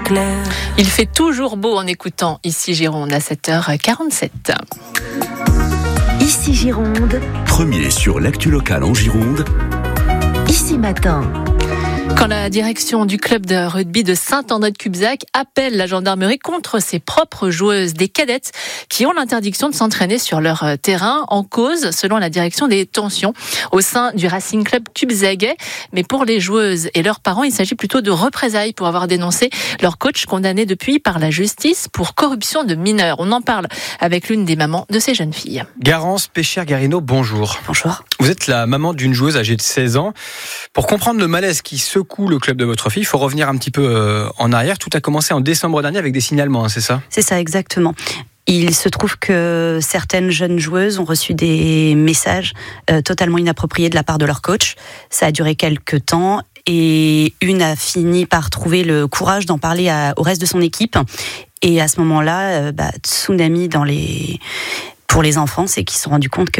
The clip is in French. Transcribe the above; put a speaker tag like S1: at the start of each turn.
S1: clair.
S2: Il fait toujours beau en écoutant Ici Gironde à 7h47.
S3: Ici Gironde,
S4: Premier sur l'actu locale en Gironde.
S3: Ici Matin.
S2: Quand la direction du club de rugby de Saint-André-de-Cubzac appelle la gendarmerie contre ses propres joueuses, des cadettes qui ont l'interdiction de s'entraîner sur leur terrain, en cause, selon la direction, des tensions au sein du Racing Club cubzagais. Mais pour les joueuses et leurs parents, il s'agit plutôt de représailles pour avoir dénoncé leur coach condamné depuis par la justice pour corruption de mineurs. On en parle avec l'une des mamans de ces jeunes filles.
S5: Garance Péchère-Garino, bonjour.
S2: Bonjour.
S5: Vous êtes la maman d'une joueuse âgée de 16 ans. Pour comprendre le malaise qui secoue le club de votre fille, il faut revenir un petit peu en arrière. Tout a commencé en décembre dernier avec des signalements, c'est ça ?
S6: C'est ça, exactement. Il se trouve que certaines jeunes joueuses ont reçu des messages totalement inappropriés de la part de leur coach. Ça a duré quelques temps et une a fini par trouver le courage d'en parler au reste de son équipe. Et à ce moment-là, tsunami pour les enfants, c'est qu'ils se sont rendus compte que